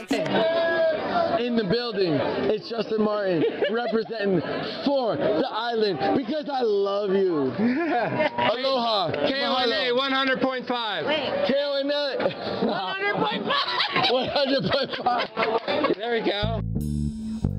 In the building, it's Justin Martin representing for the island because I love you. Aloha. KONA 100.5. KONA 100.5. 100.5. There we go.